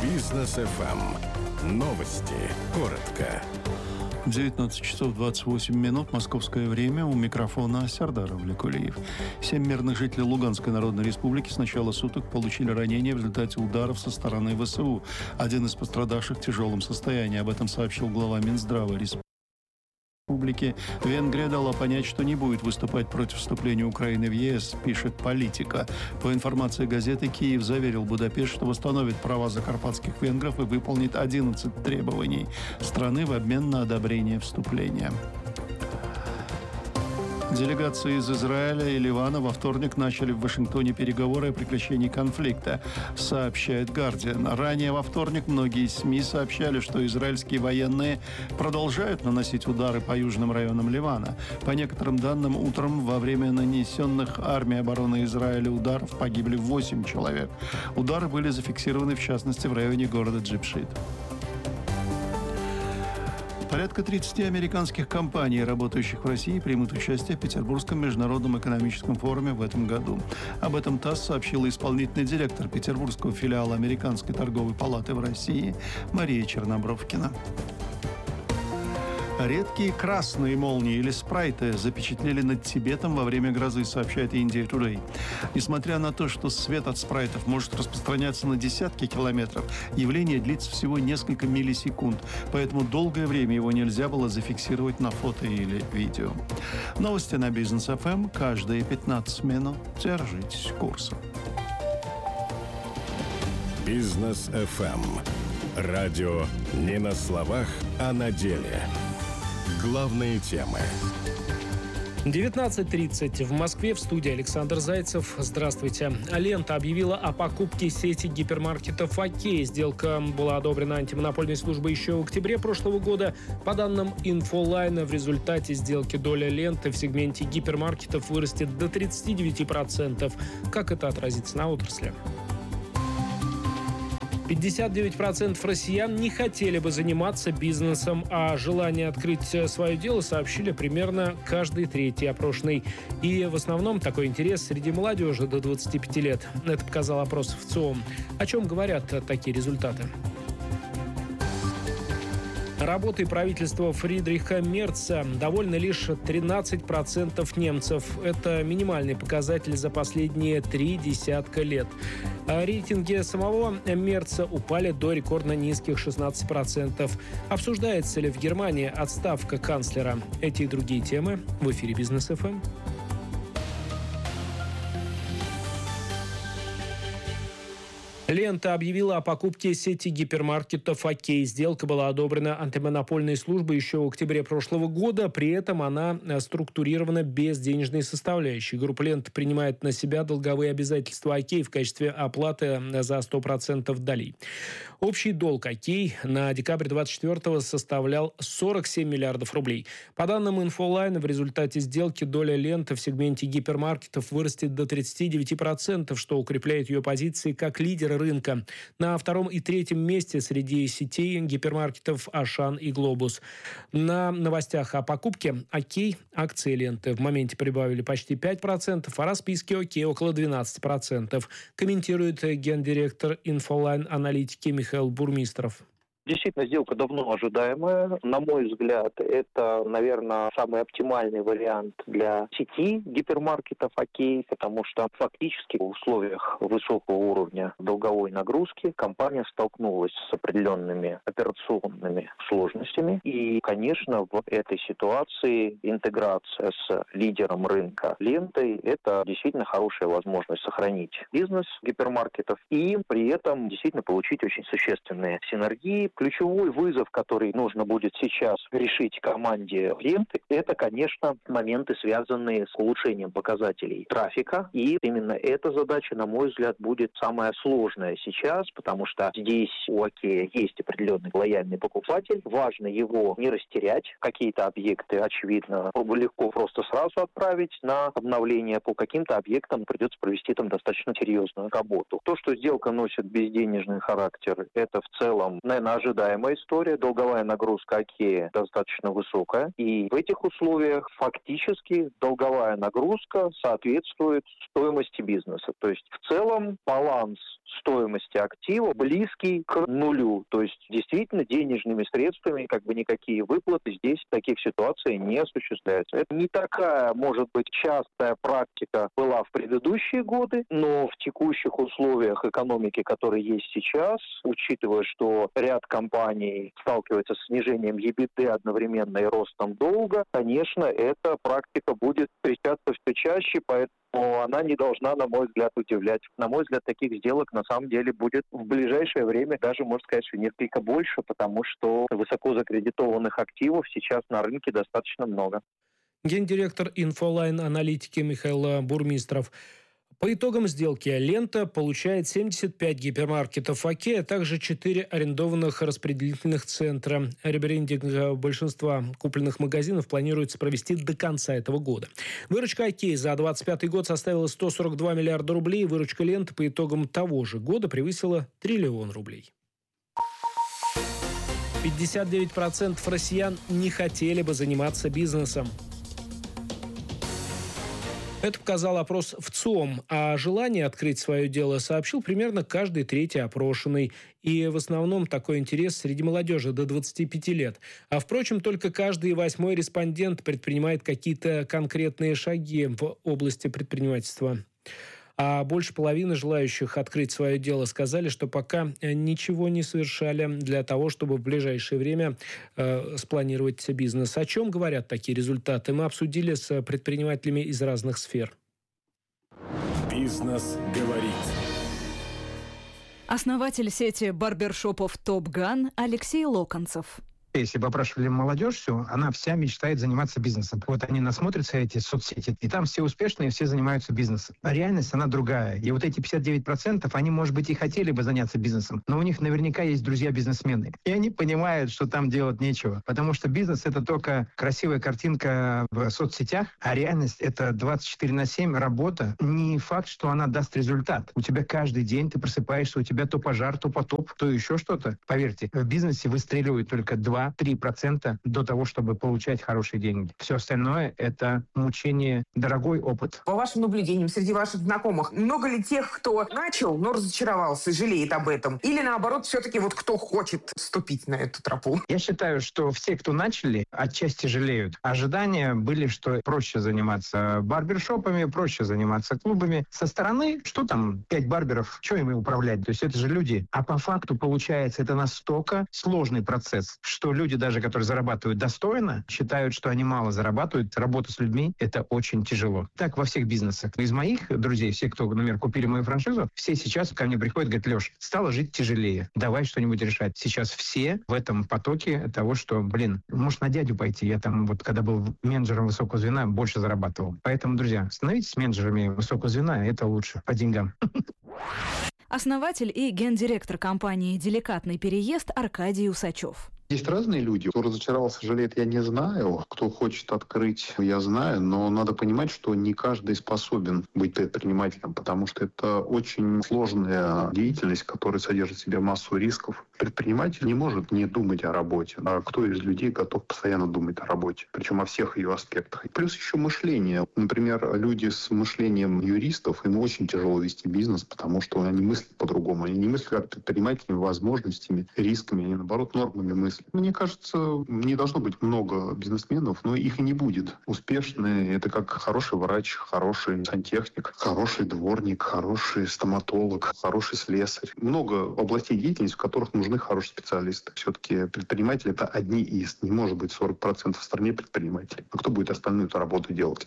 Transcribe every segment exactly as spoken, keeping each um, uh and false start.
Бизнес эф эм. Новости. Коротко. девятнадцать часов двадцать восемь минут. Московское время. У микрофона Сардар Авликулиев. Семь мирных жителей Луганской Народной Республики с начала суток получили ранения в результате ударов со стороны ВСУ. Один из пострадавших в тяжелом состоянии. Об этом сообщил глава Минздрава Республики. Венгрия дала понять, что не будет выступать против вступления Украины в ЕС, пишет «Политика». По информации газеты, Киев заверил Будапешт, что восстановит права закарпатских венгров и выполнит одиннадцать требований страны в обмен на одобрение вступления. Делегации из Израиля и Ливана во вторник начали в Вашингтоне переговоры о прекращении конфликта, сообщает «Гардиан». Ранее во вторник многие СМИ сообщали, что израильские военные продолжают наносить удары по южным районам Ливана. По некоторым данным, утром во время нанесенных армией обороны Израиля ударов погибли восемь человек. Удары были зафиксированы, в частности, в районе города Джибшит. Порядка тридцати американских компаний, работающих в России, примут участие в Петербургском международном экономическом форуме в этом году. Об этом ТАСС сообщила исполнительный директор петербургского филиала Американской торговой палаты в России Мария Чернобровкина. Редкие красные молнии или спрайты запечатлели над Тибетом во время грозы, сообщает India Today. Несмотря на то, что свет от спрайтов может распространяться на десятки километров, явление длится всего несколько миллисекунд, поэтому долгое время его нельзя было зафиксировать на фото или видео. Новости на Бизнес эф эм каждые пятнадцать минут. Держитесь курса. Бизнес эф эм. Радио не на словах, а на деле. Главные темы. девятнадцать тридцать. В Москве в студии Александр Зайцев. Здравствуйте. Лента объявила о покупке сети гипермаркетов «Окей». Сделка была одобрена антимонопольной службой еще в октябре прошлого года. По данным Инфолайна, в результате сделки доля ленты в сегменте гипермаркетов вырастет до тридцати девяти процентов. Как это отразится на отрасли? пятьдесят девять процентов россиян не хотели бы заниматься бизнесом, а желание открыть свое дело сообщили примерно каждый третий опрошенный. И в основном такой интерес среди молодежи до двадцати пяти лет. Это показал опрос в ЦИОМ. О чем говорят такие результаты? Работой правительства Фридриха Мерца довольны лишь тринадцать процентов немцев. Это минимальный показатель за последние три десятка лет. А рейтинги самого Мерца упали до рекордно низких шестнадцати процентов. Обсуждается ли в Германии отставка канцлера? Эти и другие темы в эфире Бизнес эф эм. Лента объявила о покупке сети гипермаркетов «Окей». Сделка была одобрена антимонопольной службой еще в октябре прошлого года. При этом она структурирована без денежной составляющей. Группа «Лента» принимает на себя долговые обязательства «Окей» в качестве оплаты за сто процентов долей. Общий долг «Окей» на декабрь двадцать четвёртого составлял сорок семь миллиардов рублей. По данным Инфолайна, в результате сделки доля «Ленты» в сегменте гипермаркетов вырастет до тридцати девяти процентов, что укрепляет ее позиции как лидера рынка. На втором и третьем месте среди сетей гипермаркетов «Ашан» и «Глобус». На новостях о покупке «Окей» акции ленты в моменте прибавили почти пять процентов, а расписки «Окей» около двенадцати процентов, комментирует гендиректор Инфолайн аналитики Михаил Бурмистров. Действительно, сделка давно ожидаемая. На мой взгляд, это, наверное, самый оптимальный вариант для сети гипермаркетов «Окей», потому что фактически в условиях высокого уровня долговой нагрузки компания столкнулась с определенными операционными сложностями. И, конечно, в этой ситуации интеграция с лидером рынка лентой – это действительно хорошая возможность сохранить бизнес гипермаркетов и при этом действительно получить очень существенные синергии. Ключевой вызов, который нужно будет сейчас решить команде ленты, это, конечно, моменты, связанные с улучшением показателей трафика. И именно эта задача, на мой взгляд, будет самая сложная сейчас, потому что здесь у «Окея» есть определенный лояльный покупатель. Важно его не растерять. Какие-то объекты, очевидно, легко просто сразу отправить на обновление. По каким-то объектам придется провести там достаточно серьезную работу. То, что сделка носит безденежный характер, это в целом, наверное, ожидаемая история. Долговая нагрузка Окея достаточно высокая. И в этих условиях фактически долговая нагрузка соответствует стоимости бизнеса. То есть в целом баланс стоимости актива близкий к нулю. То есть действительно денежными средствами как бы никакие выплаты здесь в таких ситуациях не осуществляются. Это не такая, может быть, частая практика была в предыдущие годы, но в текущих условиях экономики, которые есть сейчас, учитывая, что ряд компаний сталкивается с снижением EBITDA одновременно и ростом долга, конечно, эта практика будет встречаться все чаще, поэтому но она не должна, на мой взгляд, удивлять. На мой взгляд, таких сделок на самом деле будет в ближайшее время даже, можно сказать, что несколько больше, потому что высоко закредитованных активов сейчас на рынке достаточно много. Гендиректор Инфолайн-аналитики Михаил Бурмистров. По итогам сделки «Лента» получает семьдесят пять гипермаркетов «Окей», а также четыре арендованных распределительных центра. Ребрендинг большинства купленных магазинов планируется провести до конца этого года. Выручка «Окей» за двадцать пятый год составила сто сорок два миллиарда рублей. Выручка «Ленты» по итогам того же года превысила триллион рублей. пятьдесят девять процентов россиян не хотели бы заниматься бизнесом. Это показал опрос в ЦИОМ. А желание открыть свое дело сообщил примерно каждый третий опрошенный. И в основном такой интерес среди молодежи до двадцати пяти лет. А впрочем, только каждый восьмой респондент предпринимает какие-то конкретные шаги в области предпринимательства. А больше половины желающих открыть свое дело сказали, что пока ничего не совершали для того, чтобы в ближайшее время э, спланировать бизнес. О чем говорят такие результаты? Мы обсудили с предпринимателями из разных сфер. Бизнес говорит. Основатель сети барбершопов «Топ Ган» Алексей Локонцев. Если бы опрашивали молодежь всю, она вся мечтает заниматься бизнесом. Вот они насмотрятся эти соцсети, и там все успешные, все занимаются бизнесом. А реальность, она другая. И вот эти пятьдесят девять процентов, они, может быть, и хотели бы заняться бизнесом, но у них наверняка есть друзья-бизнесмены. И они понимают, что там делать нечего. Потому что бизнес — это только красивая картинка в соцсетях, а реальность — это двадцать четыре на семь работа. Не факт, что она даст результат. У тебя каждый день ты просыпаешься, у тебя то пожар, то потоп, то еще что-то. Поверьте, в бизнесе выстреливают только два-три процента до того, чтобы получать хорошие деньги. Все остальное — это мучение, дорогой опыт. По вашим наблюдениям, среди ваших знакомых, много ли тех, кто начал, но разочаровался, жалеет об этом? Или наоборот, все-таки вот кто хочет вступить на эту тропу? Я считаю, что все, кто начали, отчасти жалеют. Ожидания были, что проще заниматься барбершопами, проще заниматься клубами. Со стороны, что там, пять барберов, что им управлять? То есть это же люди. А по факту, получается, это настолько сложный процесс, что люди, даже которые зарабатывают достойно, считают, что они мало зарабатывают. Работа с людьми — это очень тяжело. Так во всех бизнесах. Из моих друзей, все, кто, например, купили мою франшизу, все сейчас ко мне приходят и говорят: Леш, стало жить тяжелее, давай что-нибудь решать. Сейчас все в этом потоке того, что, блин, может на дядю пойти. Я там вот, когда был менеджером высокого звена, больше зарабатывал. Поэтому, друзья, становитесь менеджерами высокого звена, это лучше по деньгам. Основатель и гендиректор компании «Деликатный переезд» Аркадий Усачев. Есть разные люди. Кто разочаровался, жалеет, я не знаю. Кто хочет открыть, я знаю. Но надо понимать, что не каждый способен быть предпринимателем, потому что это очень сложная деятельность, которая содержит в себе массу рисков. Предприниматель не может не думать о работе. А кто из людей готов постоянно думать о работе? Причем о всех ее аспектах. Плюс еще мышление. Например, люди с мышлением юристов, им очень тяжело вести бизнес, потому что они мыслят по-другому. Они не мыслят как предпринимателями, возможностями, рисками. Они, наоборот, нормами мыслят. Мне кажется, не должно быть много бизнесменов, но их и не будет. Успешные — это как хороший врач, хороший сантехник, хороший дворник, хороший стоматолог, хороший слесарь. Много областей деятельности, в которых нужны хорошие специалисты. Все-таки предприниматели — это одни из. Не может быть сорок процентов в стране предпринимателей. А кто будет остальную эту работу делать?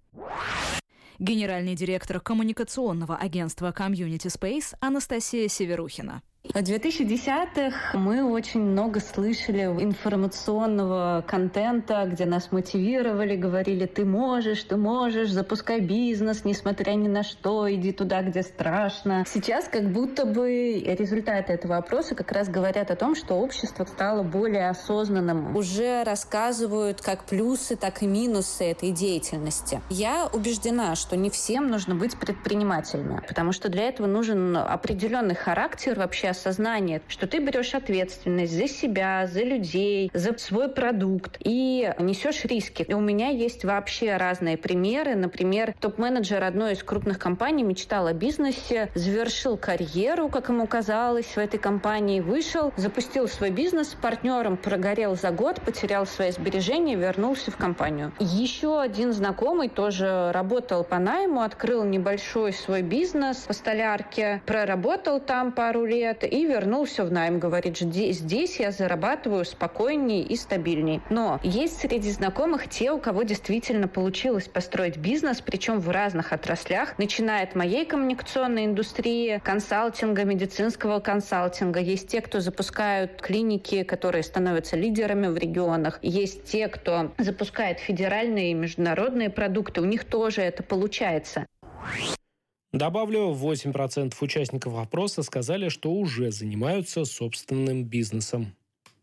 Генеральный директор коммуникационного агентства Community Space Анастасия Северухина. В две тысячи десятых мы очень много слышали информационного контента, где нас мотивировали, говорили: ты можешь, ты можешь, запускай бизнес, несмотря ни на что, иди туда, где страшно. Сейчас как будто бы результаты этого опроса как раз говорят о том, что общество стало более осознанным. Уже рассказывают как плюсы, так и минусы этой деятельности. Я убеждена, что не всем нужно быть предпринимателями, потому что для этого нужен определенный характер, вообще осознание, что ты берешь ответственность за себя, за людей, за свой продукт и несешь риски. И у меня есть вообще разные примеры. Например, топ-менеджер одной из крупных компаний мечтал о бизнесе, завершил карьеру, как ему казалось, в этой компании, вышел, запустил свой бизнес с партнером, прогорел за год, потерял свои сбережения, вернулся в компанию. Еще один знакомый тоже работал по найму, открыл небольшой свой бизнес по столярке, проработал там пару лет и вернулся в найм. Говорит, здесь я зарабатываю спокойнее и стабильнее. Но есть среди знакомых те, у кого действительно получилось построить бизнес, причем в разных отраслях, начиная от моей коммуникационной индустрии, консалтинга, медицинского консалтинга. Есть те, кто запускают клиники, которые становятся лидерами в регионах. Есть те, кто запускает федеральные и международные продукты. У них тоже это получается. Добавлю, восемь процентов участников опроса сказали, что уже занимаются собственным бизнесом.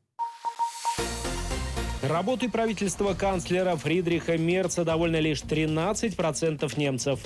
Работой правительства канцлера Фридриха Мерца довольны лишь тринадцать процентов немцев.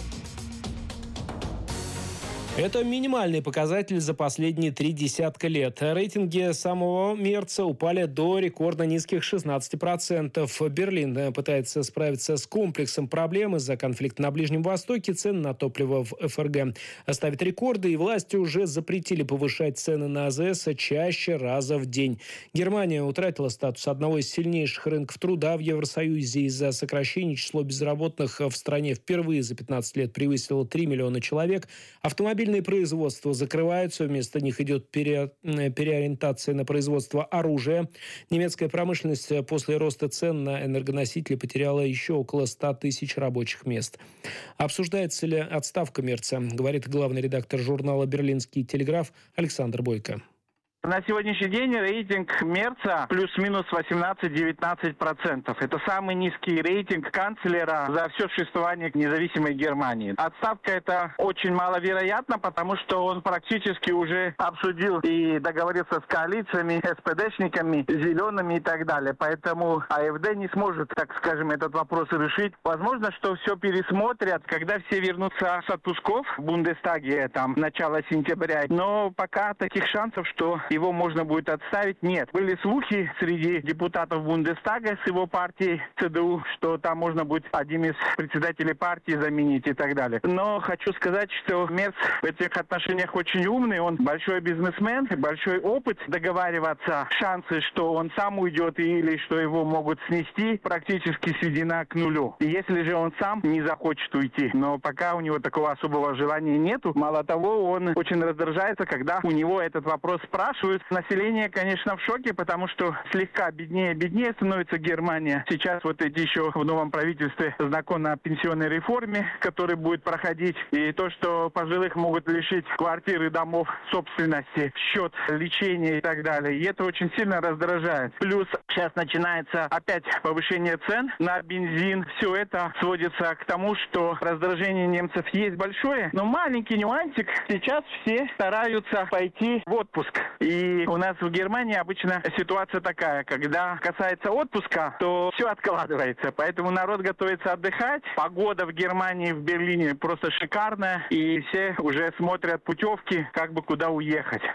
Это минимальный показатель за последние три десятка лет. Рейтинги самого Мерца упали до рекордно низких шестнадцати процентов. Берлин пытается справиться с комплексом проблем из-за конфликта на Ближнем Востоке. Цены на топливо в эф эр гэ ставят рекорды, и власти уже запретили повышать цены на а зэ эс чаще раза в день. Германия утратила статус одного из сильнейших рынков труда в Евросоюзе из-за сокращения. Число безработных в стране впервые за пятнадцать лет превысило три миллиона человек. Автомобильные производства закрываются, вместо них идет пере, переориентация на производство оружия. Немецкая промышленность после роста цен на энергоносители потеряла еще около ста тысяч рабочих мест. Обсуждается ли отставка Мерца, говорит главный редактор журнала «Берлинский телеграф» Александр Бойко. На сегодняшний день рейтинг Мерца плюс-минус восемнадцать-девятнадцать процентов. Это самый низкий рейтинг канцлера за все существование независимой Германии. Отставка это очень маловероятно, потому что он практически уже обсудил и договорился с коалициями, эс пэ дэшниками, зелеными и так далее. Поэтому а эф дэ не сможет, так скажем, этот вопрос решить. Возможно, что все пересмотрят, когда все вернутся с отпусков в Бундестаге, там, начало сентября. Но пока таких шансов, что его можно будет отставить, нет. Были слухи среди депутатов Бундестага с его партией цэ дэ у, что там можно будет один из председателей партии заменить и так далее. Но хочу сказать, что Мерц в этих отношениях очень умный, он большой бизнесмен, большой опыт договариваться. Шансы, что он сам уйдет или что его могут снести, практически сведена к нулю. И если же он сам не захочет уйти, но пока у него такого особого желания нету. Мало того, он очень раздражается, когда у него этот вопрос спрашивают. Население, конечно, в шоке, потому что слегка беднее и беднее становится Германия. Сейчас вот эти еще в новом правительстве закон о пенсионной реформе, который будет проходить, и то, что пожилых могут лишить квартир и домов собственности, счет лечения и так далее. И это очень сильно раздражает. Плюс сейчас начинается опять повышение цен на бензин. Все это сводится к тому, что раздражение немцев есть большое, но маленький нюансик. Сейчас все стараются пойти в отпуск. И у нас в Германии обычно ситуация такая, когда касается отпуска, то все откладывается. Поэтому народ готовится отдыхать. Погода в Германии, в Берлине просто шикарная. И все уже смотрят путевки, как бы куда уехать.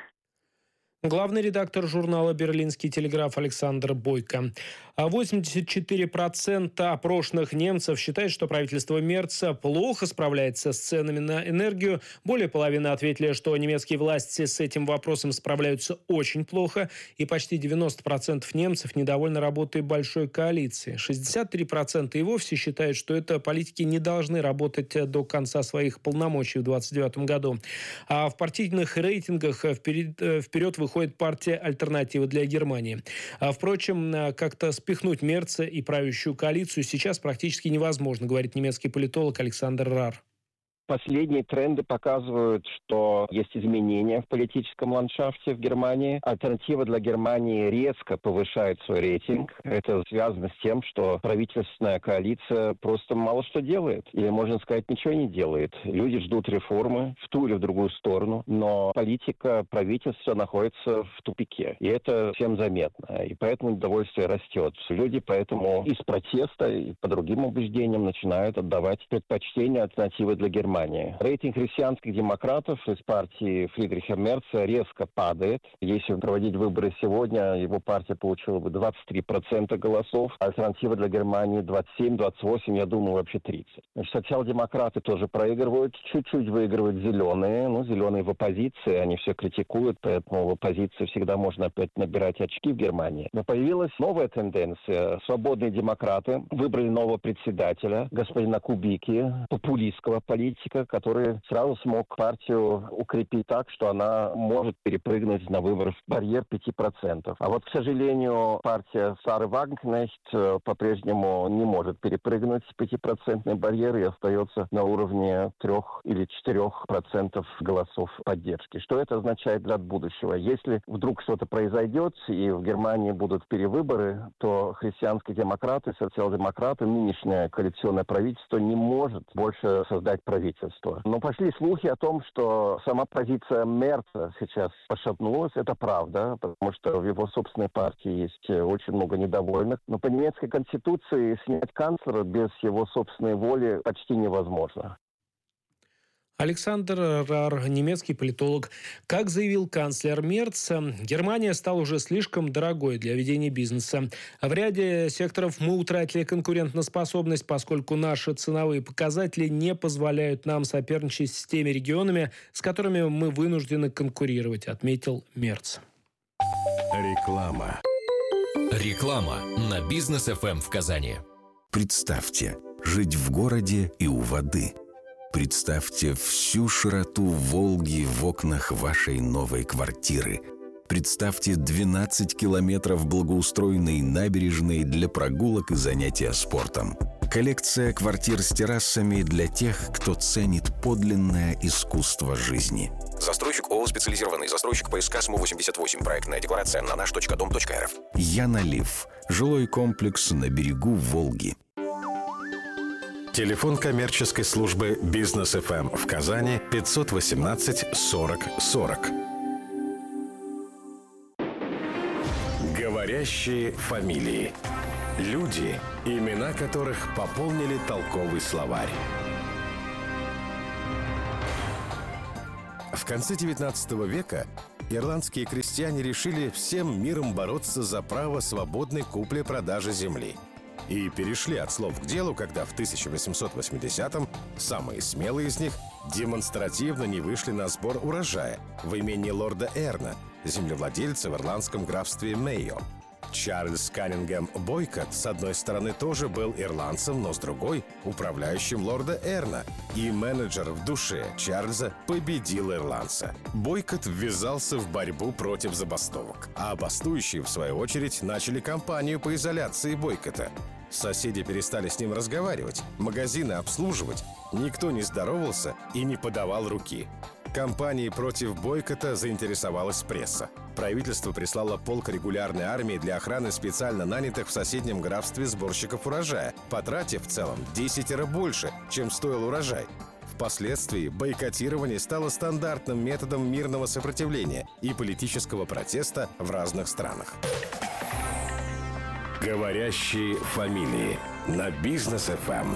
Главный редактор журнала «Берлинский телеграф» Александр Бойко. восемьдесят четыре процента опрошенных немцев считают, что правительство Мерца плохо справляется с ценами на энергию. Более половины ответили, что немецкие власти с этим вопросом справляются очень плохо. И почти девяносто процентов немцев недовольны работой большой коалиции. шестьдесят три процента и вовсе считают, что это политики не должны работать до конца своих полномочий в двадцать девятом году. А в партийных рейтингах вперед, вперед выходит выходит партия «Альтернатива для Германии». А, впрочем, как-то спихнуть Мерца и правящую коалицию сейчас практически невозможно, говорит немецкий политолог Александр Рар. Последние тренды показывают, что есть изменения в политическом ландшафте в Германии. Альтернатива для Германии резко повышает свой рейтинг. Это связано с тем, что правительственная коалиция просто мало что делает. Или, можно сказать, ничего не делает. Люди ждут реформы в ту или в другую сторону, но политика правительства находится в тупике. И это всем заметно. И поэтому недовольствие растет. Люди поэтому из протеста и по другим убеждениям начинают отдавать предпочтение альтернативы для Германии. Германии. Рейтинг христианских демократов из партии Фридриха Мерца резко падает. Если проводить выборы сегодня, его партия получила бы двадцать три процента голосов, альтернатива для Германии двадцать семь - двадцать восемь, я думаю, вообще тридцать. Значит, социал-демократы тоже проигрывают, чуть-чуть выигрывают зеленые. Ну, зеленые в оппозиции, они все критикуют, поэтому в оппозиции всегда можно опять набирать очки в Германии. Но появилась новая тенденция. Свободные демократы выбрали нового председателя, господина Кубики, популистского политика, который сразу смог партию укрепить так, что она может перепрыгнуть на выборах барьер пяти процентов. А вот, к сожалению, партия Сары Вагнкнехт по-прежнему не может перепрыгнуть пятипроцентный барьер и остается на уровне трех или четырех процентов голосов поддержки. Что это означает для будущего? Если вдруг что-то произойдет и в Германии будут перевыборы, то христианские демократы, социал-демократы, нынешнее коалиционное правительство не может больше создать правительство. Но пошли слухи о том, что сама позиция Мерца сейчас пошатнулась. Это правда, потому что в его собственной партии есть очень много недовольных. Но по немецкой конституции снять канцлера без его собственной воли почти невозможно. Александр Рар, немецкий политолог. Как заявил канцлер Мерц, Германия стала уже слишком дорогой для ведения бизнеса. В ряде секторов мы утратили конкурентоспособность, поскольку наши ценовые показатели не позволяют нам соперничать с теми регионами, с которыми мы вынуждены конкурировать, отметил Мерц. Реклама. Реклама на Бизнес эф эм в Казани. Представьте, жить в городе и у воды. Представьте всю широту Волги в окнах вашей новой квартиры. Представьте двенадцать километров благоустроенной набережной для прогулок и занятия спортом. Коллекция квартир с террасами для тех, кто ценит подлинное искусство жизни. Застройщик ООО «Специализированный застройщик ПСК СМУ восемьдесят восемь. Проектная декларация на наш точка дом точка эр эф. Янолив. Жилой комплекс на берегу Волги. Телефон коммерческой службы «Бизнес эф эм» в Казани пятьсот восемнадцать сорок сорок. Говорящие фамилии. Люди, имена которых пополнили толковый словарь. В конце девятнадцатого века ирландские крестьяне решили всем миром бороться за право свободной купли-продажи земли. И перешли от слов к делу, когда в тысяча восемьсот восьмидесятом самые смелые из них демонстративно не вышли на сбор урожая в имении лорда Эрна, землевладельца в ирландском графстве Мейо. Чарльз Каннингем Бойкот, с одной стороны, тоже был ирландцем, но с другой – управляющим лорда Эрна. И менеджер в душе Чарльза победил ирландца. Бойкот ввязался в борьбу против забастовок. А бастующие, в свою очередь, начали кампанию по изоляции Бойкота. Соседи перестали с ним разговаривать, магазины обслуживать. Никто не здоровался и не подавал руки. Кампанией против бойкота заинтересовалась пресса. Правительство прислало полк регулярной армии для охраны специально нанятых в соседнем графстве сборщиков урожая, потратив в целом десятеро больше, чем стоил урожай. Впоследствии бойкотирование стало стандартным методом мирного сопротивления и политического протеста в разных странах. Говорящие фамилии на Бизнес эф эм.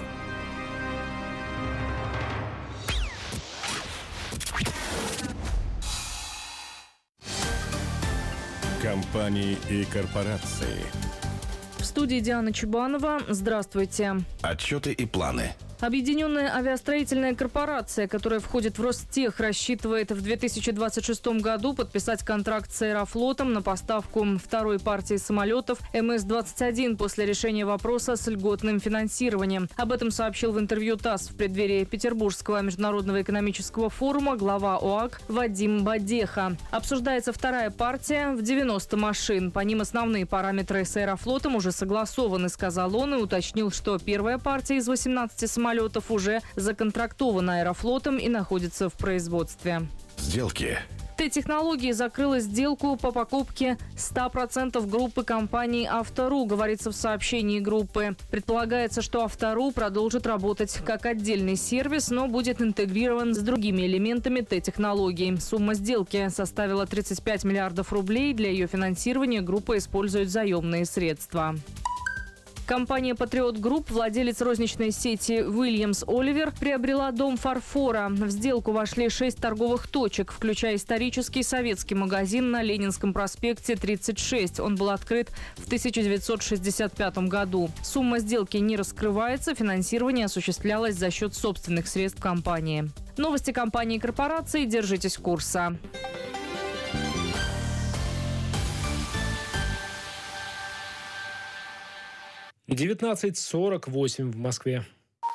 Компании и корпорации. В студии Диана Чубанова. Здравствуйте. Отчеты и планы. Объединенная авиастроительная корпорация, которая входит в Ростех, рассчитывает в две тысячи двадцать шестом году подписать контракт с Аэрофлотом на поставку второй партии самолетов эм эс двадцать один после решения вопроса с льготным финансированием. Об этом сообщил в интервью ТАСС в преддверии Петербургского международного экономического форума глава ОАК Вадим Бадеха. Обсуждается вторая партия в девяносто машин. По ним основные параметры с Аэрофлотом уже согласованы, сказал он, и уточнил, что первая партия из восемнадцати самолетов уже законтрактована Аэрофлотом и находится в производстве. Сделки. Т-технологии закрыла сделку по покупке ста процентов группы компании «Автору», говорится в сообщении группы. Предполагается, что «Автору» продолжит работать как отдельный сервис, но будет интегрирован с другими элементами Т-технологий. Сумма сделки составила тридцать пять миллиардов рублей. Для ее финансирования группа использует заемные средства. Компания «Патриот Групп», владелец розничной сети «Уильямс Оливер», приобрела дом фарфора. В сделку вошли шесть торговых точек, включая исторический советский магазин на Ленинском проспекте тридцать шесть. Он был открыт в тысяча девятьсот шестьдесят пятом году. Сумма сделки не раскрывается, финансирование осуществлялось за счет собственных средств компании. Новости компании и корпорации. Держитесь курса. девятнадцать сорок восемь в Москве.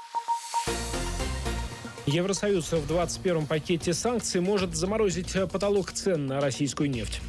Евросоюз в двадцать первом пакете санкций может заморозить потолок цен на российскую нефть.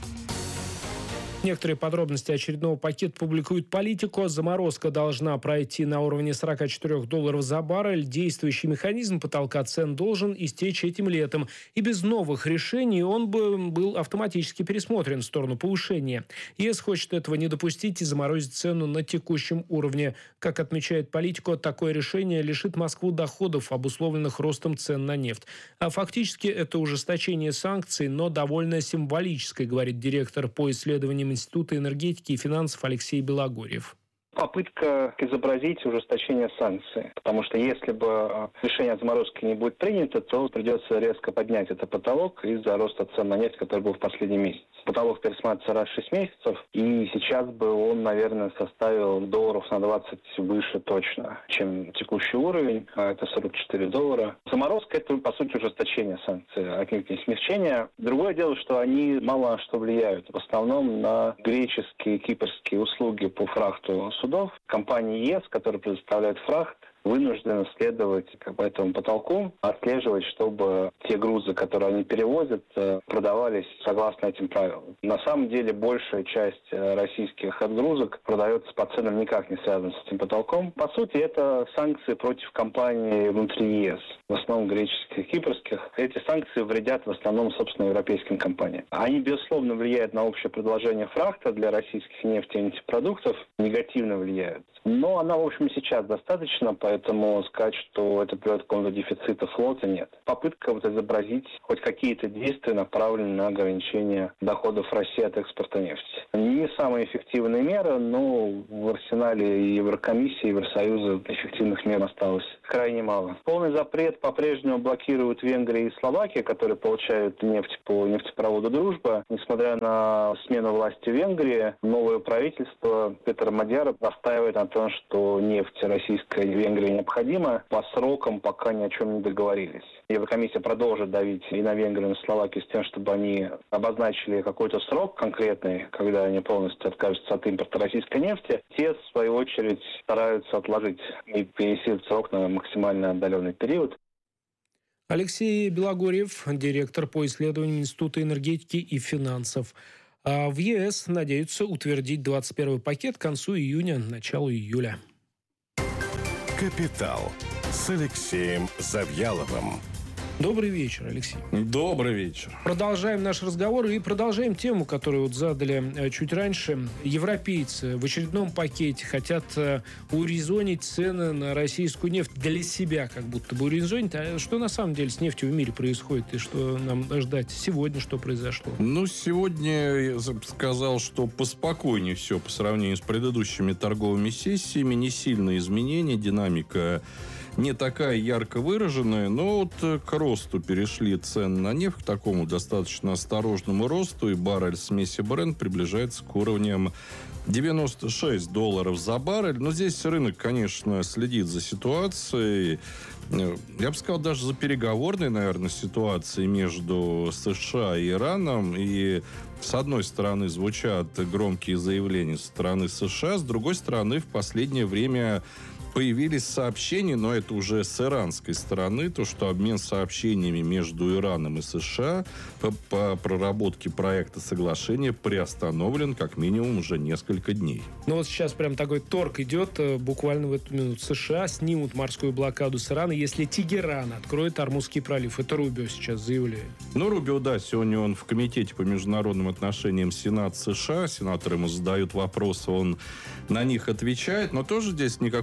Некоторые подробности очередного пакета публикует «Политико». Заморозка должна пройти на уровне сорок четыре долларов за баррель. Действующий механизм потолка цен должен истечь этим летом. И без новых решений он бы был автоматически пересмотрен в сторону повышения. ЕС хочет этого не допустить и заморозить цену на текущем уровне. Как отмечает «Политико», такое решение лишит Москву доходов, обусловленных ростом цен на нефть. А фактически это ужесточение санкций, но довольно символическое, говорит директор по исследованиям Института энергетики и финансов Алексей Белогорьев. Попытка изобразить ужесточение санкций. Потому что если бы решение о заморозке не будет принято, то придется резко поднять этот потолок из-за роста цен на нефть, который был в последний месяц. Потолок пересматривается раз в шесть месяцев, и сейчас бы он, наверное, составил долларов на двадцать выше точно, чем текущий уровень, а это сорок четыре доллара. Заморозка – это, по сути, ужесточение санкций, а не смягчение. Другое дело, что они мало на что влияют. В основном на греческие и кипрские услуги по фрахту судов. Компания ЕС, которая предоставляет фрахт, вынуждены следовать как бы этому потолку, отслеживать, чтобы те грузы, которые они перевозят, продавались согласно этим правилам. На самом деле большая часть российских отгрузок продается по ценам никак не связанным с этим потолком. По сути, это санкции против компаний внутри ЕС, в основном греческих и кипрских. Эти санкции вредят в основном, собственно, европейским компаниям. Они, безусловно, влияют на общее предложение фрахта для российских нефти и нефтепродуктов, негативно влияют. Но она, в общем, сейчас достаточно, поэтому сказать, что это приводит к какому-то дефициту флота, нет. Попытка вот изобразить хоть какие-то действия, направленные на ограничение доходов России от экспорта нефти. Не самая эффективная мера, но в арсенале Еврокомиссии, Евросоюза эффективных мер осталось крайне мало. Полный запрет по-прежнему блокируют Венгрия и Словакия, которые получают нефть по нефтепроводу «Дружба». Несмотря на смену власти в Венгрии, новое правительство Петра Мадьяра настаивает на том, что нефть российская и Венгрии необходима по срокам, пока ни о чем не договорились. Еврокомиссия продолжит давить и на Венгрию, и на Словакию с тем, чтобы они обозначили какой-то срок конкретный, когда они полностью откажутся от импорта российской нефти. Те, в свою очередь, стараются отложить и перенести этот срок на максимально отдаленный период. Алексей Белогорьев, директор по исследованиям Института энергетики и финансов. А в ЕС надеются утвердить двадцать первый пакет к концу июня, началу июля. «Капитал» с Алексеем Завьяловым. Добрый вечер, Алексей. Добрый вечер. Продолжаем наш разговор и продолжаем тему, которую вот задали чуть раньше. Европейцы в очередном пакете хотят урезонить цены на российскую нефть для себя, как будто бы урезонить. А что на самом деле с нефтью в мире происходит и что нам ждать сегодня, что произошло? Ну, сегодня я сказал, что поспокойнее все по сравнению с предыдущими торговыми сессиями. Не сильные изменения, динамика не такая ярко выраженная, но вот к росту перешли цены на нефть, к такому достаточно осторожному росту, и баррель смеси Brent приближается к уровням девяносто шесть долларов за баррель. Но здесь рынок, конечно, следит за ситуацией. Я бы сказал, даже за переговорной, наверное, ситуацией между США и Ираном. И с одной стороны звучат громкие заявления со стороны США, с другой стороны в последнее время появились сообщения, но это уже с иранской стороны, то, что обмен сообщениями между Ираном и США по, по проработке проекта соглашения приостановлен как минимум уже несколько дней. Ну вот сейчас прям такой торг идет, буквально в эту минуту. США снимут морскую блокаду с Ирана, если Тегеран откроет Ормузский пролив. Это Рубио сейчас заявляет. Ну, Рубио, да, сегодня он в Комитете по международным отношениям Сенат США. Сенаторы ему задают вопросы, он на них отвечает. Но тоже здесь никакой однозначной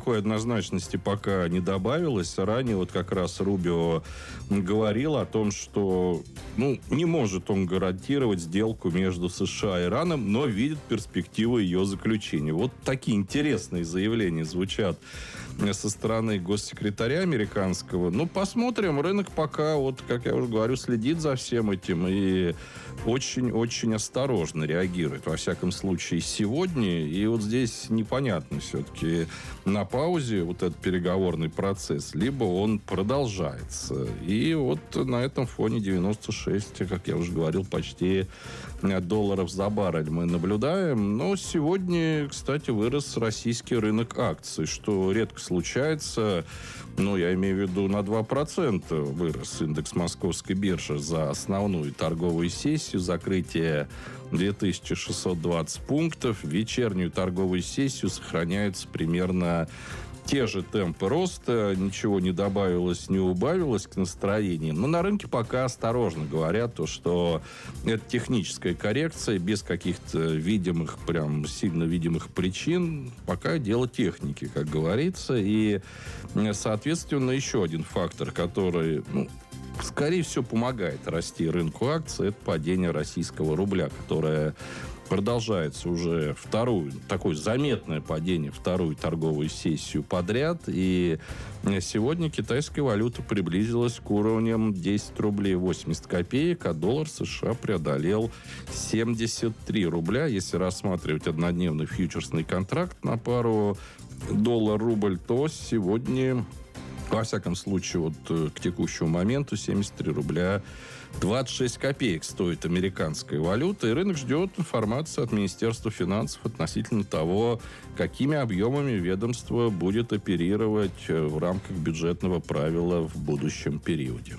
однозначности пока не добавилось. Ранее вот как раз Рубио говорил о том, что ну, не может он гарантировать сделку между США и Ираном, но видит перспективу ее заключения. Вот такие интересные заявления звучат со стороны госсекретаря американского. Ну, посмотрим. Рынок пока, вот, как я уже говорю, следит за всем этим и очень-очень осторожно реагирует. Во всяком случае, сегодня. И вот здесь непонятно все-таки, на паузе вот этот переговорный процесс, либо он продолжается. И вот на этом фоне девяносто шесть, как я уже говорил, почти долларов за баррель мы наблюдаем. Но сегодня, кстати, вырос российский рынок акций, что редко случается. Ну, я имею в виду, на два процента вырос индекс Московской биржи за основную торговую сессию. Закрытие две тысячи шестьсот двадцать пунктов. Вечернюю торговую сессию сохраняются примерно те же темпы роста, ничего не добавилось, не убавилось к настроениям. Но на рынке пока осторожно говорят, то, что это техническая коррекция, без каких-то видимых, прям сильно видимых причин. Пока дело техники, как говорится. И, соответственно, еще один фактор, который, ну, скорее всего, помогает расти рынку акций, это падение российского рубля, которое продолжается уже вторую, такое заметное падение, вторую торговую сессию подряд. И сегодня китайская валюта приблизилась к уровням десять рублей восемьдесят копеек, а доллар США преодолел семьдесят три рубля. Если рассматривать однодневный фьючерсный контракт на пару доллар-рубль, то сегодня, во всяком случае, вот к текущему моменту семьдесят три рубля двадцать шесть копеек стоит американская валюта, и рынок ждет информации от Министерства финансов относительно того, какими объемами ведомство будет оперировать в рамках бюджетного правила в будущем периоде.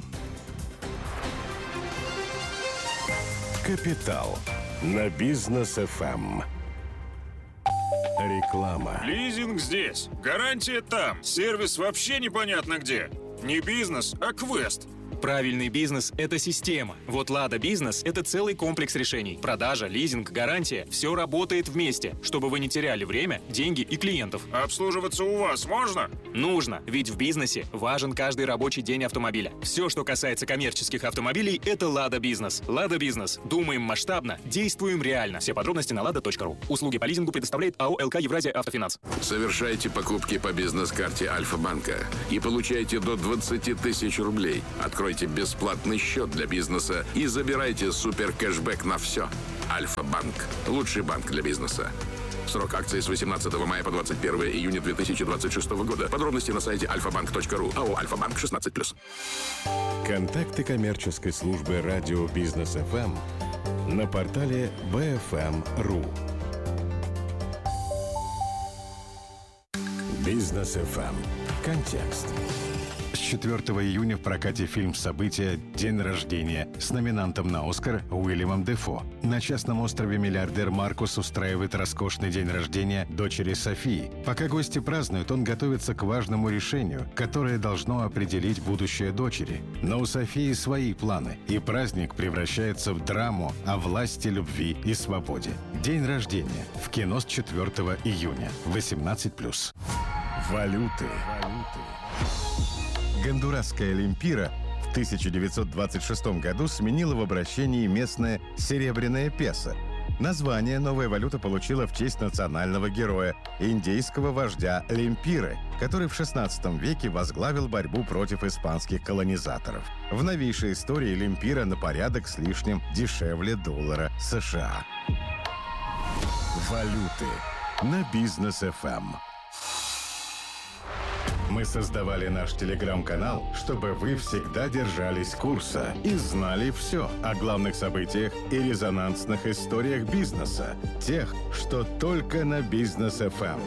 Капитал на Бизнес эф эм. Реклама. Лизинг здесь, гарантия там, сервис вообще непонятно где. Не бизнес, а квест. Правильный бизнес – это система. Вот «Лада Бизнес» – это целый комплекс решений. Продажа, лизинг, гарантия – все работает вместе, чтобы вы не теряли время, деньги и клиентов. Обслуживаться у вас можно? Нужно, ведь в бизнесе важен каждый рабочий день автомобиля. Все, что касается коммерческих автомобилей – это «Лада Бизнес». «Лада Бизнес». Думаем масштабно, действуем реально. Все подробности на лада точка ру. Услуги по лизингу предоставляет АО «эл ка Евразия Автофинанс». Совершайте покупки по бизнес-карте Альфа-банка и получайте до двадцать тысяч рублей. Откройте бесплатный счет для бизнеса и забирайте супер кэшбэк на все. Альфа-банк. Лучший банк для бизнеса. Срок акции с восемнадцатого мая по двадцать первое июня две тысячи двадцать шестого года. Подробности на сайте альфа банк точка ру. АО «Альфа-банк» шестнадцать плюс. Контакты коммерческой службы радио Бизнес эф эм на портале би эф эм точка ру. Бизнес эф эм. Контекст. С четвёртого июня в прокате фильм «События. День рождения» с номинантом на «Оскар» Уильямом Дефо. На частном острове миллиардер Маркус устраивает роскошный день рождения дочери Софии. Пока гости празднуют, он готовится к важному решению, которое должно определить будущее дочери. Но у Софии свои планы, и праздник превращается в драму о власти, любви и свободе. День рождения. В кино с четвёртого июня. восемнадцать плюс. Валюты. Гондурасская лемпира в тысяча девятьсот двадцать шестом году сменила в обращении местное серебряное песо. Название новая валюта получила в честь национального героя, индейского вождя Лемпиры, который в шестнадцатом веке возглавил борьбу против испанских колонизаторов. В новейшей истории лемпира на порядок с лишним дешевле доллара США. Валюты на Бизнес эф эм. Мы создавали наш телеграм-канал, чтобы вы всегда держались курса и знали все о главных событиях и резонансных историях бизнеса. Тех, что только на Бизнес эф эм.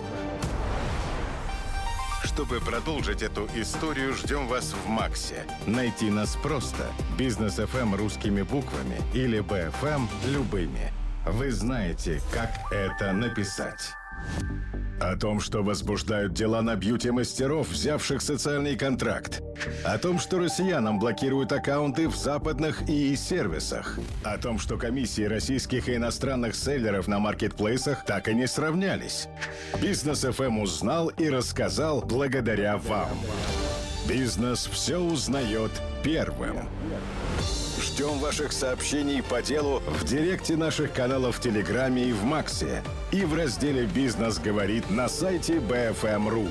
Чтобы продолжить эту историю, ждем вас в Максе. Найти нас просто. Бизнес эф эм русскими буквами или би эф эм любыми. Вы знаете, как это написать. О том, что возбуждают дела на бьюти-мастеров, взявших социальный контракт. О том, что россиянам блокируют аккаунты в западных ИИ-сервисах. О том, что комиссии российских и иностранных селлеров на маркетплейсах так и не сравнялись. Бизнес эф эм узнал и рассказал благодаря вам. Бизнес все узнает первым. Ждем ваших сообщений по делу в директе наших каналов в Телеграме и в Максе. И в разделе «Бизнес говорит» на сайте би эф эм точка ру.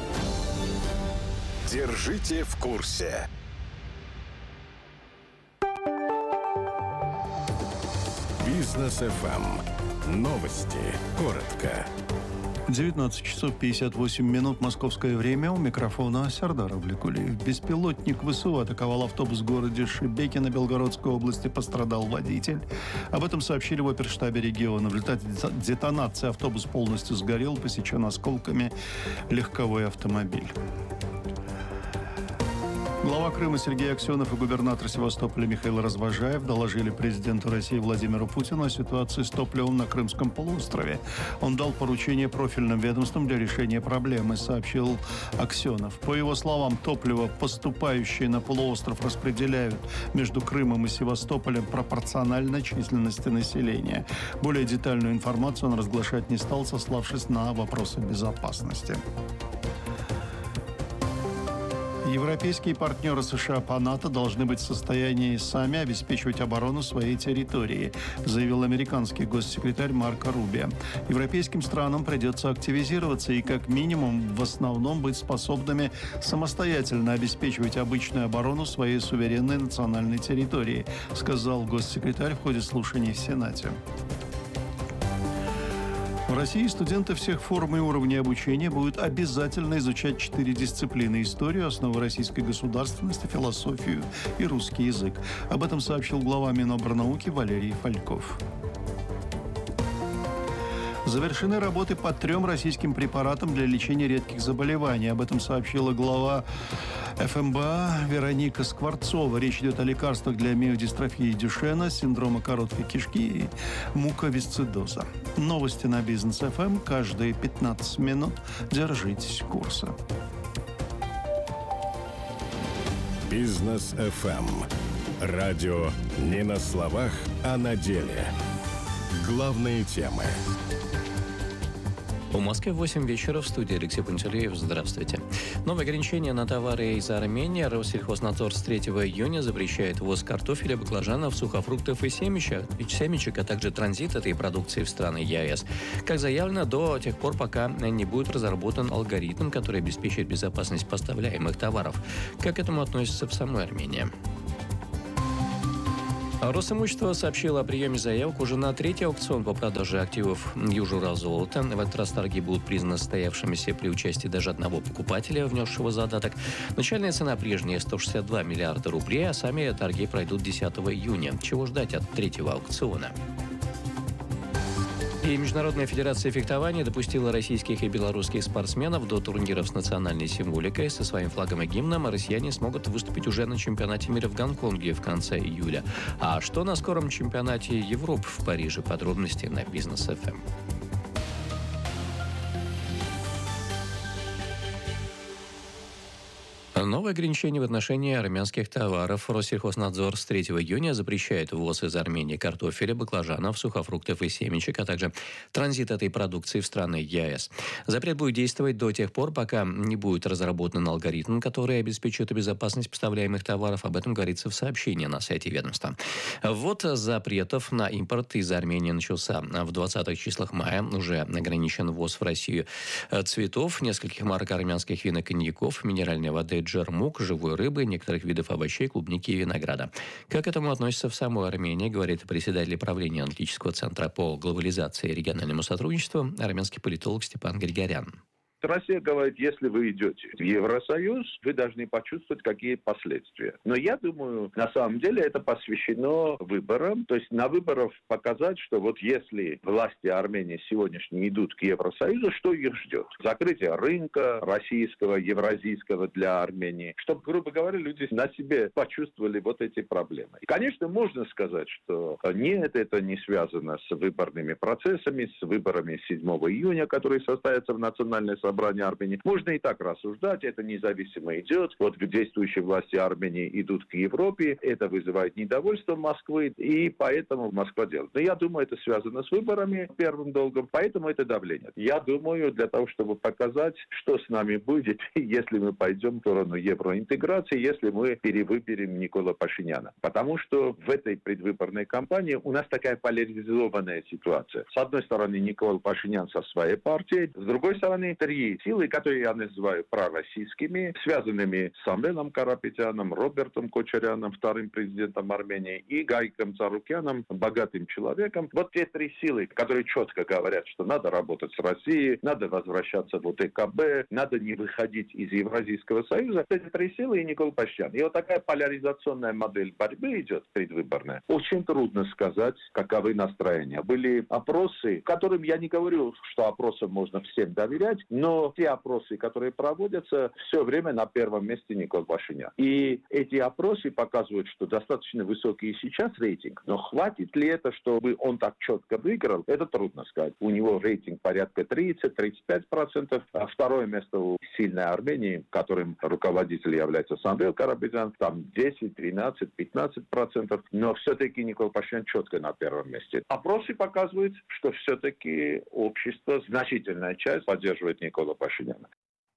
Держите в курсе. Бизнес эф эм. Новости. Коротко. девятнадцать часов пятьдесят восемь минут московское время. У микрофона Сардар Авликулиев. Беспилотник ВСУ атаковал автобус в городе Шебекино Белгородской области. Пострадал водитель. Об этом сообщили в оперштабе региона. В результате детонации автобус полностью сгорел, посечен осколками легковой автомобиль. Глава Крыма Сергей Аксенов и губернатор Севастополя Михаил Развожаев доложили президенту России Владимиру Путину о ситуации с топливом на Крымском полуострове. Он дал поручение профильным ведомствам для решения проблемы, сообщил Аксенов. По его словам, топливо, поступающее на полуостров, распределяют между Крымом и Севастополем пропорционально численности населения. Более детальную информацию он разглашать не стал, сославшись на вопросы безопасности. Европейские партнеры США по НАТО должны быть в состоянии сами обеспечивать оборону своей территории, заявил американский госсекретарь Марко Рубио. Европейским странам придется активизироваться и как минимум в основном быть способными самостоятельно обеспечивать обычную оборону своей суверенной национальной территории, сказал госсекретарь в ходе слушаний в Сенате. В России студенты всех форм и уровней обучения будут обязательно изучать четыре дисциплины: историю, основы российской государственности, философию и русский язык. Об этом сообщил глава Минобрнауки Валерий Фальков. Завершены работы по трем российским препаратам для лечения редких заболеваний. Об этом сообщила глава эф эм бэ а Вероника Скворцова. Речь идет о лекарствах для миодистрофии Дюшена, синдрома короткой кишки и муковисцидоза. Новости на Бизнес эф эм каждые пятнадцать минут. Держитесь курса. Бизнес эф эм. Радио не на словах, а на деле. Главные темы. В Москве восемь вечера, в студии Алексей Пантелеев. Здравствуйте. Новые ограничения на товары из Армении. Россельхознадзор с третьего июня запрещает ввоз картофеля, баклажанов, сухофруктов и семечек, семечек, а также транзит этой продукции в страны е а эс. Как заявлено, до тех пор, пока не будет разработан алгоритм, который обеспечит безопасность поставляемых товаров. Как к этому относится в самой Армении? Росимущество сообщило о приеме заявок уже на третий аукцион по продаже активов Южуралзолота. В этот раз торги будут признаны состоявшимися при участии даже одного покупателя, внесшего задаток. Начальная цена прежняя – сто шестьдесят два миллиарда рублей, а сами торги пройдут десятого июня. Чего ждать от третьего аукциона? И Международная федерация фехтования допустила российских и белорусских спортсменов до турниров с национальной символикой. Со своим флагом и гимном россияне смогут выступить уже на чемпионате мира в Гонконге в конце июля. А что на скором чемпионате Европы в Париже? Подробности на Бизнес эф эм. Новые ограничения в отношении армянских товаров. Россельхознадзор с третьего июня запрещает ввоз из Армении картофеля, баклажанов, сухофруктов и семечек, а также транзит этой продукции в страны е а эс. Запрет будет действовать до тех пор, пока не будет разработан алгоритм, который обеспечит безопасность поставляемых товаров. Об этом говорится в сообщении на сайте ведомства. Ввод запретов на импорт из Армении начался в двадцатых числах мая. Уже ограничен ввоз в Россию цветов, нескольких марок армянских вин и коньяков, минеральной воды джермук, живой рыбы, некоторых видов овощей, клубники и винограда. Как к этому относится в самой Армении, говорит председатель правления аналитического центра по глобализации и региональному сотрудничеству, армянский политолог Степан Григорян. Россия говорит, если вы идете в Евросоюз, вы должны почувствовать, какие последствия. Но я думаю, на самом деле это посвящено выборам. То есть на выборах показать, что вот если власти Армении сегодняшние идут к Евросоюзу, что их ждет? Закрытие рынка российского, евразийского для Армении. Чтобы, грубо говоря, люди на себе почувствовали вот эти проблемы. И, конечно, можно сказать, что нет, это не связано с выборными процессами, с выборами седьмого июня, которые состоятся в Национальной собрании Армении. Можно и так рассуждать, это независимо идет. Вот действующие власти Армении идут к Европе, это вызывает недовольство Москвы, и поэтому Москва делает. Но я думаю, это связано с выборами первым долгом, поэтому это давление. Я думаю, для того, чтобы показать, что с нами будет, если мы пойдем в сторону евроинтеграции, если мы перевыберем Никола Пашиняна. Потому что в этой предвыборной кампании у нас такая поляризованная ситуация. С одной стороны, Никола Пашинян со своей партией, с другой стороны, три силы, которые я называю пророссийскими, связанными с Самвелом Карапетяном, Робертом Кочаряном, вторым президентом Армении, и Гайком Царукяном, богатым человеком. Вот те три силы, которые четко говорят, что надо работать с Россией, надо возвращаться в ОТКБ, надо не выходить из Евразийского союза. Эти три силы и Никола Пашинян. И вот такая поляризационная модель борьбы идет предвыборная. Очень трудно сказать, каковы настроения. Были опросы, которым я не говорю, что опросам можно всем доверять, но те опросы, которые проводятся, все время на первом месте Никола Пашинян. И эти опросы показывают, что достаточно высокий сейчас рейтинг, но хватит ли это, чтобы он так четко выиграл, это трудно сказать. У него рейтинг порядка тридцать-тридцать пять процентов, а второе место у сильной Армении, которым руководитель является Самвел Карапетян, там десять, тринадцать, пятнадцать процентов, но все-таки Никола Пашинян четко на первом месте. Опросы показывают, что все-таки общество, значительная часть поддерживает Никола Пашиняна.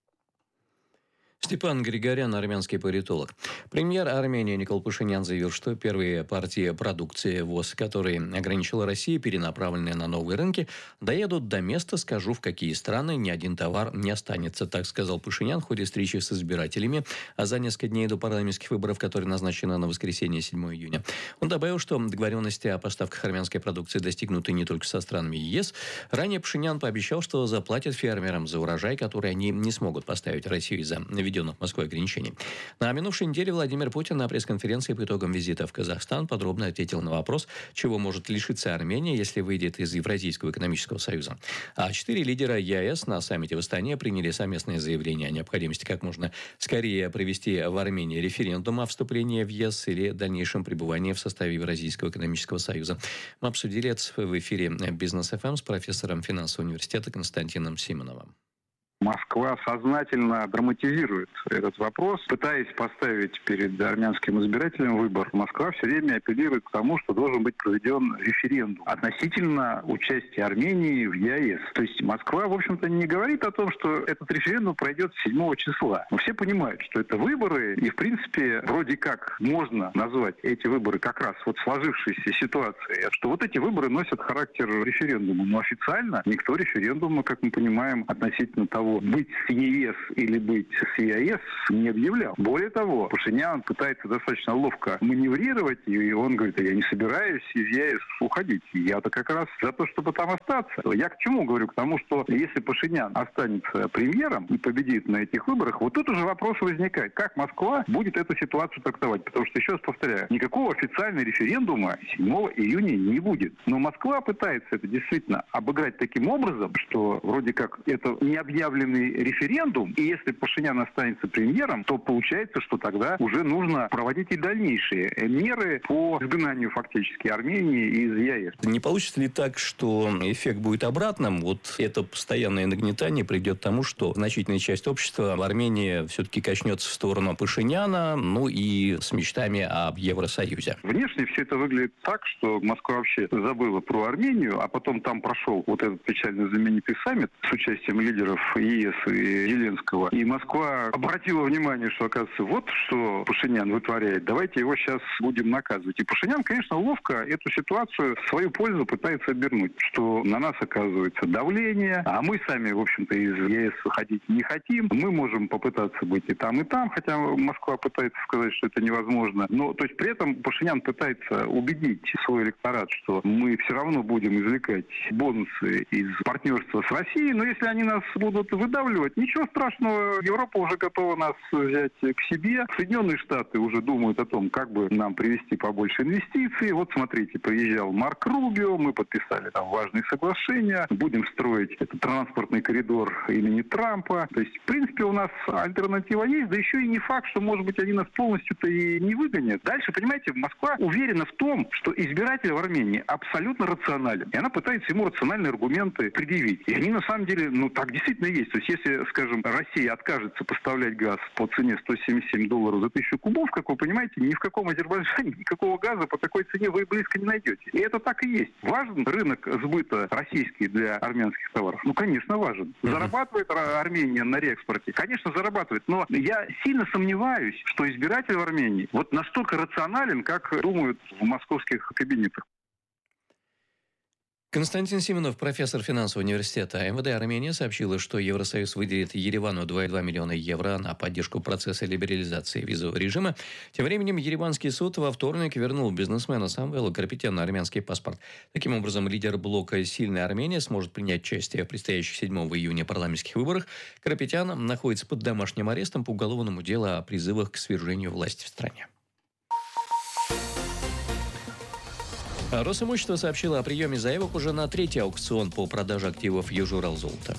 Степан Григорян, армянский политолог. Премьер Армении Никол Пашинян заявил, что первые партии продукции ВОЗ, которые ограничила Россия, перенаправленные на новые рынки, доедут до места, скажу, в какие страны ни один товар не останется. Так сказал Пашинян в ходе встречи с избирателями а за несколько дней до парламентских выборов, которые назначены на воскресенье седьмого июня. Он добавил, что договоренности о поставках армянской продукции достигнуты не только со странами ЕС. Ранее Пашинян пообещал, что заплатит фермерам за урожай, который они не смогут поставить Россию из-за введенных Москвой ограничений. На минувшей неделе Владимир Путин на пресс-конференции по итогам визита в Казахстан подробно ответил на вопрос, чего может лишиться Армения, если выйдет из Евразийского экономического союза. А четыре лидера ЕАЭС на саммите в Астане приняли совместное заявление о необходимости как можно скорее провести в Армении референдум о вступлении в ЕС или дальнейшем пребывании в составе Евразийского экономического союза. Мы обсудили это в эфире Бизнес эф эм с профессором финансового университета Константином Симоновым. Москва сознательно драматизирует этот вопрос, пытаясь поставить перед армянским избирателем выбор. Москва все время апеллирует к тому, что должен быть проведен референдум относительно участия Армении в ЕАЭС. То есть Москва, в общем-то, не говорит о том, что этот референдум пройдет седьмого числа. Но все понимают, что это выборы, и, в принципе, вроде как можно назвать эти выборы как раз вот сложившейся ситуацией, что вот эти выборы носят характер референдума. Но официально никто референдума, как мы понимаем, относительно того, быть с ЕС или быть с ЕАЭС не объявлял. Более того, Пашинян пытается достаточно ловко маневрировать, и он говорит, я не собираюсь из ЕАЭС уходить. Я-то как раз за то, чтобы там остаться. Я к чему говорю? К тому, что если Пашинян останется премьером и победит на этих выборах, вот тут уже вопрос возникает, как Москва будет эту ситуацию трактовать. Потому что, еще раз повторяю, никакого официального референдума седьмого июня не будет. Но Москва пытается это действительно обыграть таким образом, что вроде как это не объявлено референдум, и если Пашинян останется премьером, то получается, что тогда уже нужно проводить и дальнейшие меры по изгнанию фактически Армении из ЕАЭС. Не получится ли так, что эффект будет обратным? Вот это постоянное нагнетание придет к тому, что значительная часть общества в Армении все-таки качнется в сторону Пашиняна, ну и с мечтами об Евросоюзе. Внешне все это выглядит так, что Москва вообще забыла про Армению, а потом там прошел вот этот печально знаменитый саммит с участием лидеров ЕС и Зеленского. И Москва обратила внимание, что, оказывается, вот что Пашинян вытворяет, давайте его сейчас будем наказывать. И Пашинян, конечно, ловко эту ситуацию в свою пользу пытается обернуть, что на нас оказывается давление, а мы сами, в общем-то, из ЕС выходить не хотим. Мы можем попытаться быть и там, и там, хотя Москва пытается сказать, что это невозможно. Но, то есть, при этом Пашинян пытается убедить свой электорат, что мы все равно будем извлекать бонусы из партнерства с Россией, но если они нас будут выдавливать. Ничего страшного, Европа уже готова нас взять к себе. Соединенные Штаты уже думают о том, как бы нам привести побольше инвестиций. Вот смотрите, приезжал Марк Рубио, мы подписали там важные соглашения, будем строить этот транспортный коридор имени Трампа. То есть, в принципе, у нас альтернатива есть, да еще и не факт, что, может быть, они нас полностью-то и не выгонят. Дальше, понимаете, Москва уверена в том, что избиратель в Армении абсолютно рационален. И она пытается ему рациональные аргументы предъявить. И они на самом деле, ну, так действительно есть. То есть, если, скажем, Россия откажется поставлять газ по цене сто семьдесят семь долларов за тысячу кубов, как вы понимаете, ни в каком Азербайджане никакого газа по такой цене вы близко не найдете. И это так и есть. Важен рынок сбыта российский для армянских товаров? Ну, конечно, важен. Зарабатывает Армения на реэкспорте? Конечно, зарабатывает. Но я сильно сомневаюсь, что избиратель в Армении вот настолько рационален, как думают в московских кабинетах. Константин Симонов, профессор финансового университета эм вэ дэ Армении, сообщила, что Евросоюз выделит Еревану два целых две десятых миллиона евро на поддержку процесса либерализации визового режима. Тем временем Ереванский суд во вторник вернул бизнесмена Самвела Карапетяна армянский паспорт. Таким образом, лидер блока «Сильная Армения» сможет принять участие в предстоящих седьмого июня парламентских выборах. Карапетян находится под домашним арестом по уголовному делу о призывах к свержению власти в стране. Росимущество сообщило о приеме заявок уже на третий аукцион по продаже активов Южуралзолота.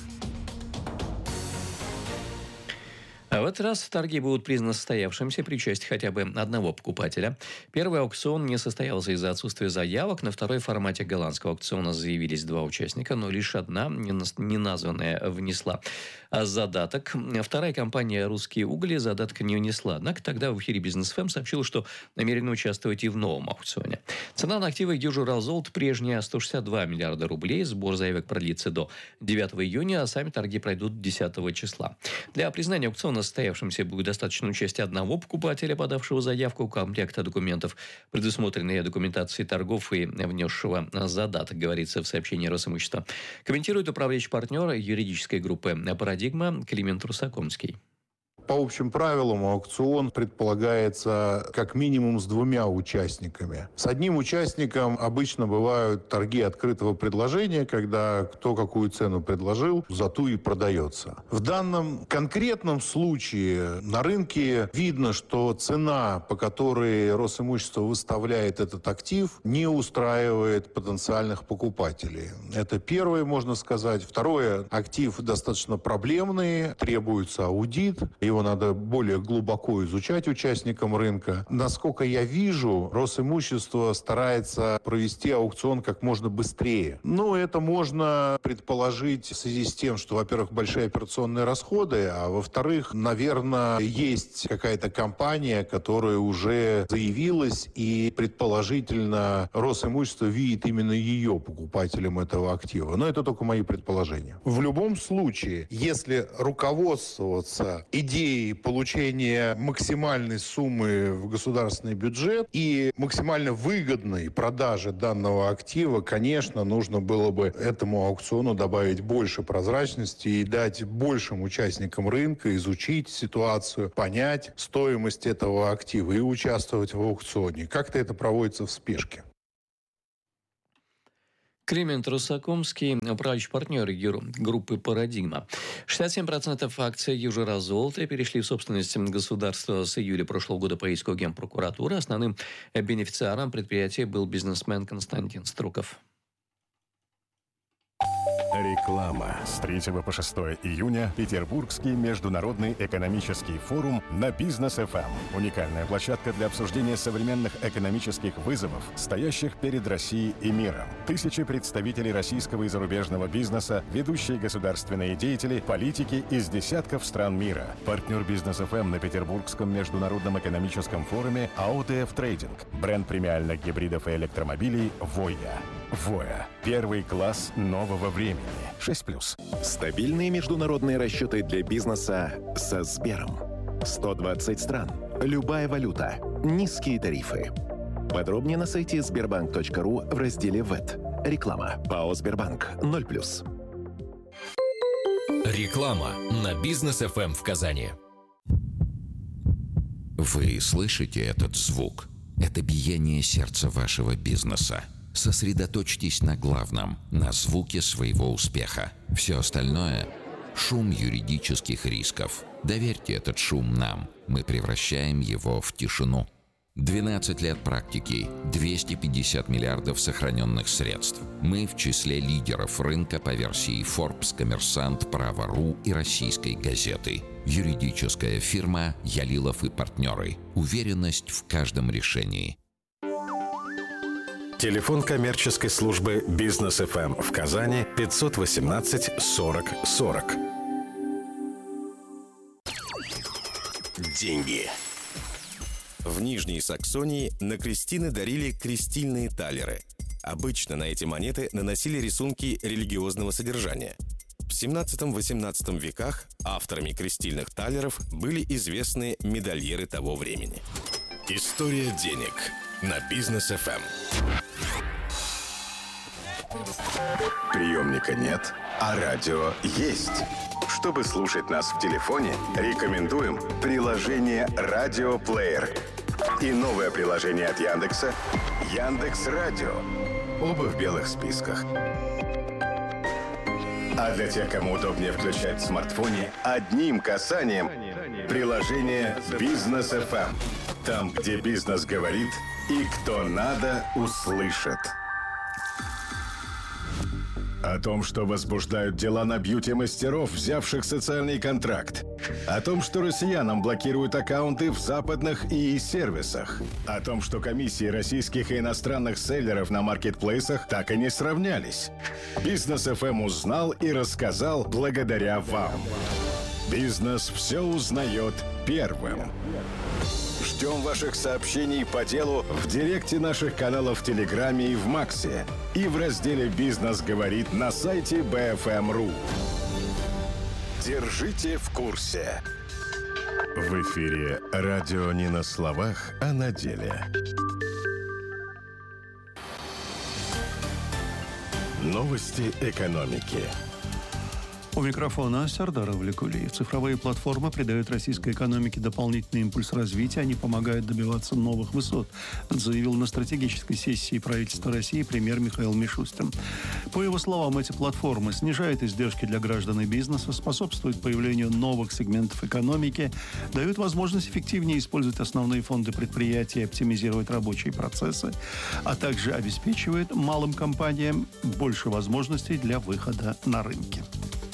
А в этот раз торги будут признаны состоявшимся при участии хотя бы одного покупателя. Первый аукцион не состоялся из-за отсутствия заявок. На второй формате голландского аукциона заявились два участника, но лишь одна неназванная внесла задаток. Вторая компания «Русские угли» задаток не внесла. Однако тогда в эфире «Бизнес эф эм» сообщила, что намерена участвовать и в новом аукционе. Цена на активы Южуралзолот прежняя – сто шестьдесят два миллиарда рублей. Сбор заявок продлится до девятого июня, а сами торги пройдут десятого числа. Для признания аукциона состоявшимся будет достаточно участия одного покупателя, подавшего заявку, комплекта документов, предусмотренные документацией торгов и внесшего задаток, говорится в сообщении Росимущества. Комментирует управляющий партнер юридической группы «Парадигма» Климент Русакомский. По общим правилам аукцион предполагается как минимум с двумя участниками. С одним участником обычно бывают торги открытого предложения, когда кто какую цену предложил, за ту и продается. В данном конкретном случае на рынке видно, что цена, по которой Росимущество выставляет этот актив, не устраивает потенциальных покупателей. Это первое, можно сказать. Второе, актив достаточно проблемный, требуется аудит. Его надо более глубоко изучать участникам рынка. Насколько я вижу, Росимущество старается провести аукцион как можно быстрее. Но это можно предположить в связи с тем, что, во-первых, большие операционные расходы, а во-вторых, наверное, есть какая-то компания, которая уже заявилась, и предположительно Росимущество видит именно ее покупателем этого актива. Но это только мои предположения. В любом случае, если руководствоваться идеей получения максимальной суммы в государственный бюджет и максимально выгодной продажи данного актива, конечно, нужно было бы этому аукциону добавить больше прозрачности и дать большим участникам рынка изучить ситуацию, понять стоимость этого актива и участвовать в аукционе. Как-то это проводится в спешке. Климент Русакомский, управляющий партнер группы «Парадигма». шестьдесят семь процентов акций Южуралзолота перешли в собственность государства с июля прошлого года по иску Генпрокуратуры. Основным бенефициаром предприятия был бизнесмен Константин Струков. Реклама. С третьего по шестое июня Петербургский международный экономический форум на Бизнес эф эм. Уникальная площадка для обсуждения современных экономических вызовов, стоящих перед Россией и миром. Тысячи представителей российского и зарубежного бизнеса, ведущие государственные деятели, политики из десятков стран мира. Партнер Бизнес эф эм на Петербургском международном экономическом форуме эй ди эф Трейдинг. Бренд премиальных гибридов и электромобилей «Воя». Воя. Первый класс нового времени. шесть плюс. Стабильные международные расчеты для бизнеса со Сбером. сто двадцать стран. Любая валюта. Низкие тарифы. Подробнее на сайте сбербанк точка ру в разделе ВЭТ. Реклама. ПАО «Сбербанк». ноль плюс. Реклама на Бизнес эф эм в Казани. Вы слышите этот звук? Это биение сердца вашего бизнеса. Сосредоточьтесь на главном, на звуке своего успеха. Все остальное Шум юридических рисков. Доверьте этот шум нам. Мы превращаем его в тишину. двенадцать лет практики, двести пятьдесят миллиардов сохраненных средств. Мы в числе лидеров рынка по версии Forbes, Коммерсант, Право.ру и Российской газеты. Юридическая фирма «Ялилов и партнеры». Уверенность в каждом решении. Телефон коммерческой службы «Бизнес эф эм» в Казани пятьсот восемнадцать сорок сорок. Деньги. В Нижней Саксонии на крестины дарили крестильные талеры. Обычно на эти монеты наносили рисунки религиозного содержания. В семнадцатом-восемнадцатом веках авторами крестильных талеров были известные медальеры того времени. История денег на Бизнес эф эм. Приемника нет, а радио есть. Чтобы слушать нас в телефоне, рекомендуем приложение «Радиоплеер» и новое приложение от Яндекса «Яндекс.Радио». Оба в белых списках. А для тех, кому удобнее включать в смартфоне, одним касанием приложение «Бизнес эф эм». Там, где бизнес говорит и кто надо, услышит. О том, что возбуждают дела на бьюти-мастеров, взявших социальный контракт. О том, что россиянам блокируют аккаунты в западных ИИ-сервисах. О том, что комиссии российских и иностранных селлеров на маркетплейсах так и не сравнялись. Бизнес эф эм узнал и рассказал благодаря вам. Бизнес все узнает первым. Ждем ваших сообщений по делу в директе наших каналов в Телеграме и в Максе. И в разделе «Бизнес говорит» на сайте би эф эм точка ру. Держите в курсе. В эфире радио не на словах, а на деле. Новости экономики. У микрофона Сардар Авликулиев. Цифровые платформы придают российской экономике дополнительный импульс развития. Они помогают добиваться новых высот, заявил на стратегической сессии правительства России премьер Михаил Мишустин. По его словам, эти платформы снижают издержки для граждан и бизнеса, способствуют появлению новых сегментов экономики, дают возможность эффективнее использовать основные фонды предприятия, оптимизировать рабочие процессы, а также обеспечивают малым компаниям больше возможностей для выхода на рынки.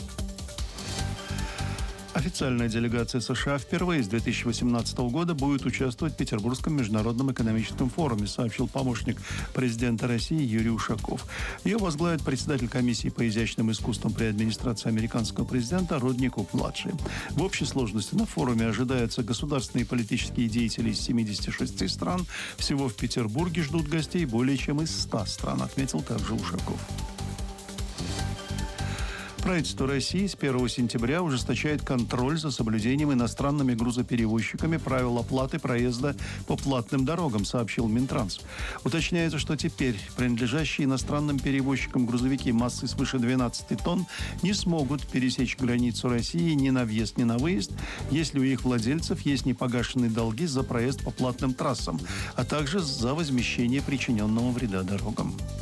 Официальная делегация США впервые с две тысячи восемнадцатого года будет участвовать в Петербургском международном экономическом форуме, сообщил помощник президента России Юрий Ушаков. Ее возглавит председатель комиссии по изящным искусствам при администрации американского президента Родни Кук-младший. В общей сложности на форуме ожидаются государственные и политические деятели из семидесяти шести стран. Всего в Петербурге ждут гостей более чем из ста стран, отметил также Ушаков. Правительство России с первого сентября ужесточает контроль за соблюдением иностранными грузоперевозчиками правил оплаты проезда по платным дорогам, сообщил Минтранс. Уточняется, что теперь принадлежащие иностранным перевозчикам грузовики массой свыше двенадцати тонн не смогут пересечь границу России ни на въезд, ни на выезд, если у их владельцев есть непогашенные долги за проезд по платным трассам, а также за возмещение причиненного вреда дорогам.